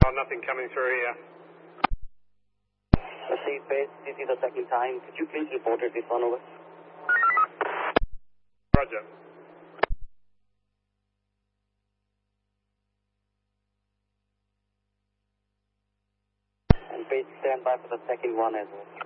Oh, nothing coming through here. Receive base, this is the second time. Could you please report it this one over? Roger. And base stand by for the second one as well.